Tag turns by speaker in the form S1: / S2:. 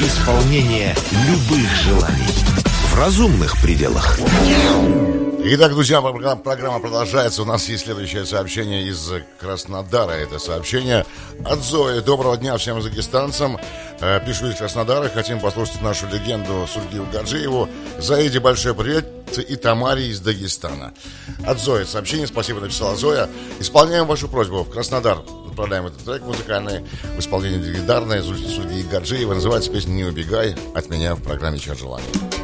S1: исполнения любых желаний в разумных пределах.
S2: Итак, друзья, программа продолжается. У нас есть следующее сообщение из Краснодара. Это сообщение от Зои. Доброго дня всем дагестанцам. Пишу из Краснодара. Хотим послушать нашу легенду Сургию Гаджиеву. Заиде большой привет и Тамаре из Дагестана. От Зои сообщение. Спасибо, написала Зоя. Исполняем вашу просьбу. В Краснодар отправляем этот трек музыкальный в исполнении легендарной Сургии Гаджиевой. Называется песня «Не убегай от меня» в программе «Чат желаний».